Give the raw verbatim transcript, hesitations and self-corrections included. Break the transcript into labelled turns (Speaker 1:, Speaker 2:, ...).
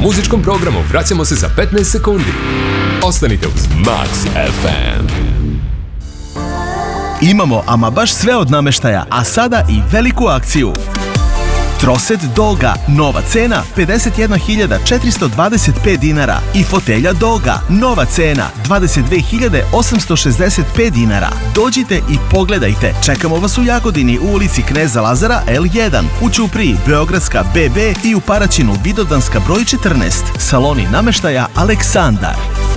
Speaker 1: muzičkom programu vraćamo se za petnaest sekundi. Ostanite uz Max F M.
Speaker 2: Imamo ama baš sve od namještaja, a sada i veliku akciju. Troset Doga, nova cena pedeset jedna hiljada četiristo dvadeset pet dinara i fotelja Doga, nova cena dvadeset dve hiljade osamsto šezdeset pet dinara. Dođite i pogledajte. Čekamo vas u Jagodini u ulici Kneza Lazara el jedan, u Ćupriji Beogradska be be i u Paraćinu Vidovdanska broj četrnaest. Saloni namještaja Aleksandar.